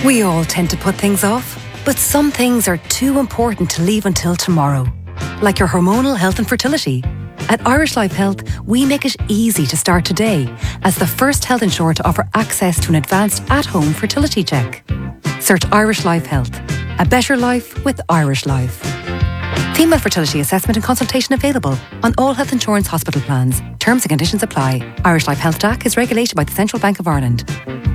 We all tend to put things off, but some things are too important to leave until tomorrow. Like your hormonal health and fertility. At Irish Life Health, we make it easy to start today as the first health insurer to offer access to an advanced at-home fertility check. Search Irish Life Health. A better life with Irish Life. Female fertility assessment and consultation available on all health insurance hospital plans. Terms and conditions apply. Irish Life Health DAC is regulated by the Central Bank of Ireland.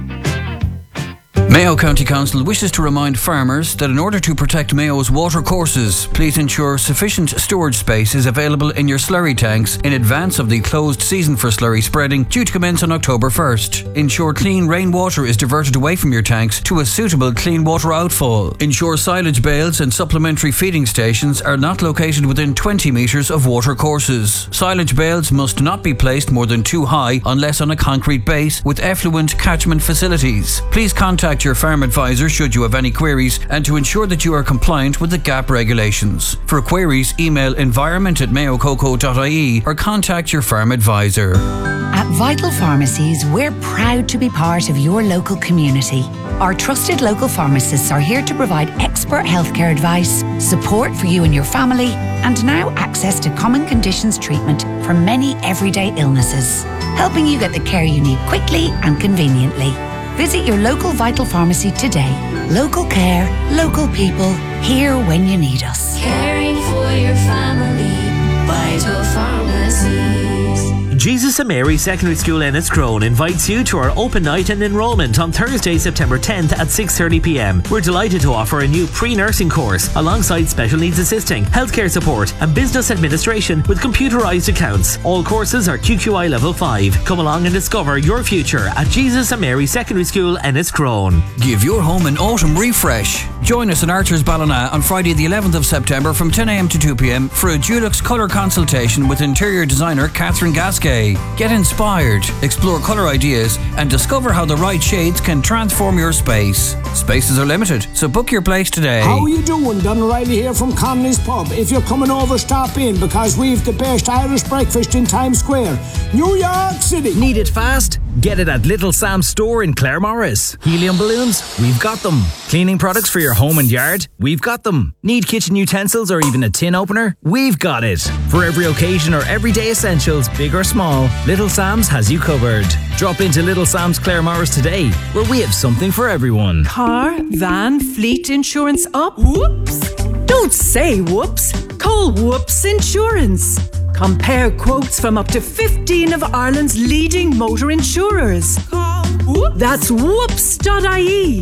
Mayo County Council wishes to remind farmers that in order to protect Mayo's watercourses, please ensure sufficient storage space is available in your slurry tanks in advance of the closed season for slurry spreading due to commence on October 1st. Ensure clean rainwater is diverted away from your tanks to a suitable clean water outfall. Ensure silage bales and supplementary feeding stations are not located within 20 metres of watercourses. Silage bales must not be placed more than 2 high unless on a concrete base with effluent catchment facilities. Please contact your farm advisor should you have any queries and to ensure that you are compliant with the GAP regulations. For queries, email environment@mayococo.ie or contact your farm advisor. At Vital Pharmacies, we're proud to be part of your local community. Our trusted local pharmacists are here to provide expert healthcare advice, support for you and your family, and now access to common conditions treatment for many everyday illnesses, helping you get the care you need quickly and conveniently. Visit your local Vital Pharmacy today. Local care, local people, here when you need us. Caring for your family, Vital Pharmacies. Jesus and Mary Secondary School Enniscrone invites you to our open night and enrolment on Thursday, September 10th at 6:30pm. We're delighted to offer a new pre-nursing course alongside special needs assisting, healthcare support and business administration with computerised accounts. All courses are QQI level 5. Come along and discover your future at Jesus and Mary Secondary School Enniscrone. Give your home an autumn refresh. Join us in Archer's Ballina on Friday the 11th of September from 10am to 2pm for a Dulux colour consultation with interior designer Catherine Gasquet. Get inspired, explore colour ideas and discover how the right shades can transform your space. Spaces are limited, so book your place today. How are you doing? Don O'Reilly here from Connolly's Pub. If you're coming over, stop in because we've the best Irish breakfast in Times Square, New York City. Need it fast? Get it at Little Sam's store in Claremorris. Helium balloons? We've got them. Cleaning products for your home and yard? We've got them. Need kitchen utensils or even a tin opener? We've got it. For every occasion or everyday essentials, big or small, Little Sam's has you covered. Drop into Little Sam's Claremorris today, where we have something for everyone. Car, van, fleet insurance up? Whoops! Don't say whoops. Call Whoops Insurance. Compare quotes from up to 15 of Ireland's leading motor insurers. Call Whoops. That's whoops.ie.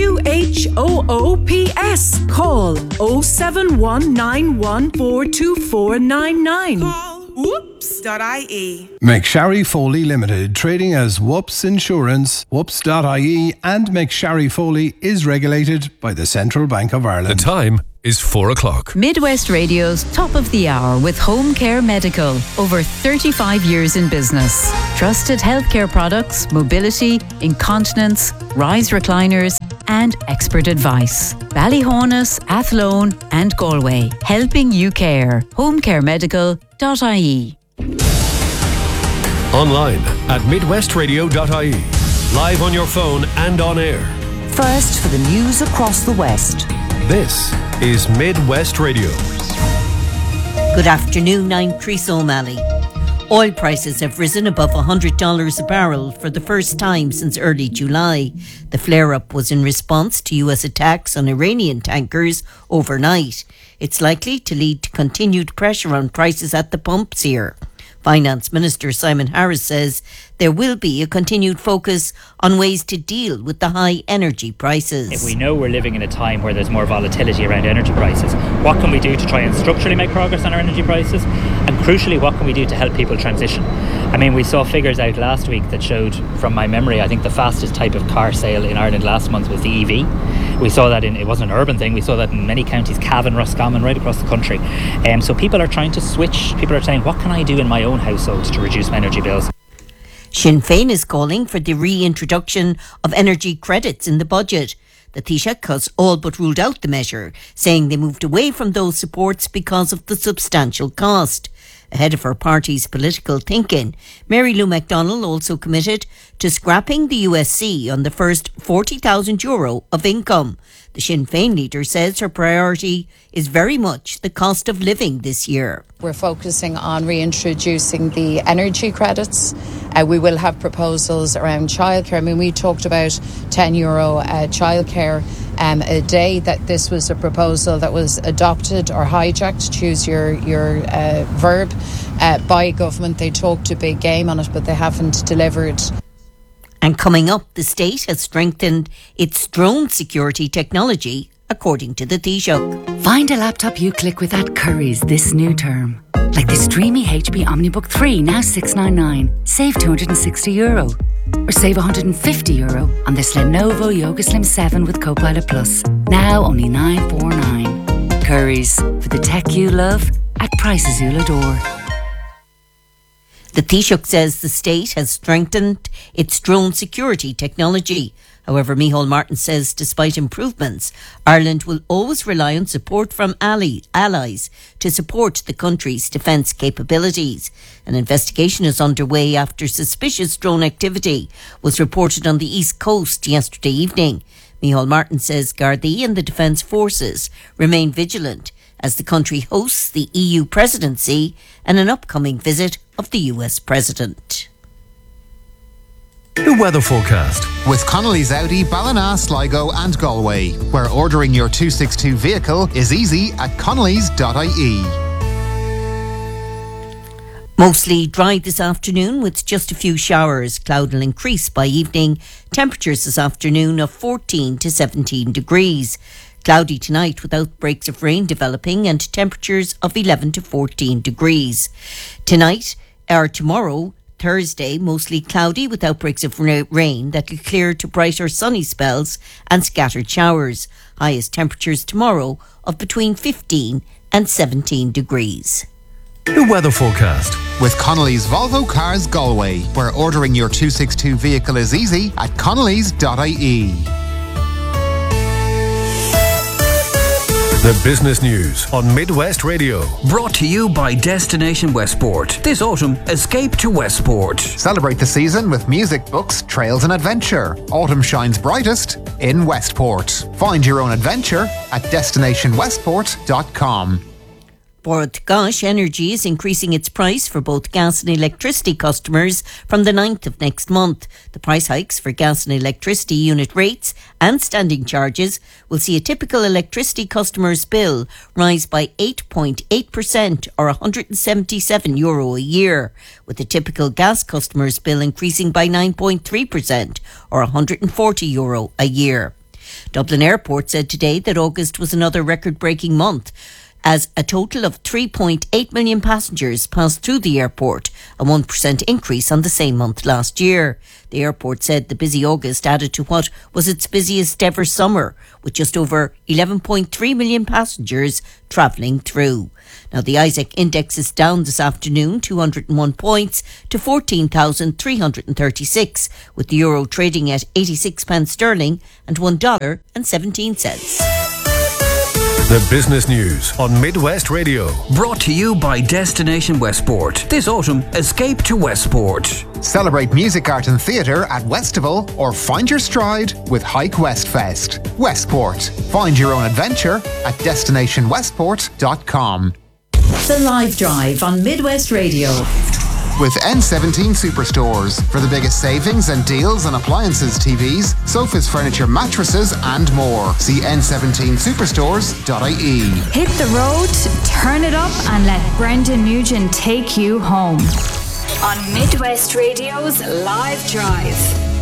WHOOPS. Call 07191424499. Call whoops.ie. McSharry Foley Limited, trading as Whoops Insurance, whoops.ie, and McSharry Foley is regulated by the Central Bank of Ireland. The time is 4 o'clock. Midwest Radio's Top of the Hour with Home Care Medical. Over 35 years in business. Trusted healthcare products, mobility, incontinence, rise recliners, and expert advice. Ballyhonus, Athlone, and Galway. Helping you care. homecaremedical.ie. Online at midwestradio.ie. Live on your phone and on air. First for the news across the West. This is Midwest Radio. Good afternoon, I'm Chris O'Malley. Oil prices have risen above $100 a barrel for the first time since early July. The flare-up was in response to US attacks on Iranian tankers overnight. It's likely to lead to continued pressure on prices at the pumps here. Finance Minister Simon Harris says there will be a continued focus on ways to deal with the high energy prices. If we know we're living in a time where there's more volatility around energy prices, what can we do to try and structurally make progress on our energy prices? And crucially, what can we do to help people transition? I mean, we saw figures out last week that showed, from my memory, I think the fastest type of car sale in Ireland last month was the EV. We saw that it wasn't an urban thing, we saw that in many counties, Cavan, Roscommon, right across the country. So people are trying to switch. People are saying, what can I do in my own household to reduce my energy bills? Sinn Féin is calling for the reintroduction of energy credits in the budget. The Taoiseach has all but ruled out the measure, saying they moved away from those supports because of the substantial cost. Ahead of her party's political thinking, Mary Lou McDonald also committed to scrapping the USC on the first €40,000 of income. The Sinn Féin leader says her priority is very much the cost of living this year. We're focusing on reintroducing the energy credits. We will have proposals around childcare. I mean, we talked about €10 childcare a day. That this was a proposal that was adopted or hijacked, choose your verb, by government. They talked a big game on it, but they haven't delivered. And coming up, the state has strengthened its drone security technology, according to the Taoiseach. Find a laptop you click with at Curry's this new term. Like this dreamy HP OmniBook 3, now $699. Save €260. Or save €150 on this Lenovo Yoga Slim 7 with Copilot Plus. Now only $949. Curry's, for the tech you love at prices you'll adore. The Taoiseach says the state has strengthened its drone security technology. However, Micheál Martin says despite improvements, Ireland will always rely on support from allies to support the country's defence capabilities. An investigation is underway after suspicious drone activity was reported on the East Coast yesterday evening. Micheál Martin says Gardaí and the Defence Forces remain vigilant as the country hosts the EU presidency and an upcoming visit of the US President. The weather forecast. With Connolly's Audi, Ballina, Sligo and Galway, where ordering your 262 vehicle is easy at connellys.ie. Mostly dry this afternoon with just a few showers. Cloud will increase by evening. Temperatures this afternoon of 14 to 17 degrees. Cloudy tonight with outbreaks of rain developing and temperatures of 11 to 14 degrees. Tonight or tomorrow, Thursday, mostly cloudy with outbreaks of rain that will clear to brighter sunny spells and scattered showers. Highest temperatures tomorrow of between 15 and 17 degrees. The weather forecast. With Connolly's Volvo Cars Galway, where ordering your 262 vehicle is easy at connellys.ie. The business news on Midwest Radio. Brought to you by Destination Westport. This autumn, escape to Westport. Celebrate the season with music, books, trails and adventure. Autumn shines brightest in Westport. Find your own adventure at destinationwestport.com. Bord Gáis Energy is increasing its price for both gas and electricity customers from the 9th of next month. The price hikes for gas and electricity unit rates and standing charges will see a typical electricity customer's bill rise by 8.8% or €177 a year, with the typical gas customer's bill increasing by 9.3% or €140 a year. Dublin Airport said today that August was another record-breaking month, as a total of 3.8 million passengers passed through the airport, a 1% increase on the same month last year. The airport said the busy August added to what was its busiest ever summer, with just over 11.3 million passengers travelling through. Now, the Isaac Index is down this afternoon 201 points to 14,336, with the euro trading at 86 pence sterling and $1.17. The business news on Midwest Radio. Brought to you by Destination Westport. This autumn, escape to Westport. Celebrate music, art and theatre at Westival or find your stride with Hike Westfest. Westport. Find your own adventure at destinationwestport.com. The Live Drive on Midwest Radio. With N17 Superstores for the biggest savings and deals on appliances, TVs, sofas, furniture, mattresses and more. See n17superstores.ie. Hit the road, turn it up and let Brendan Nugent take you home on Midwest Radio's Live Drive.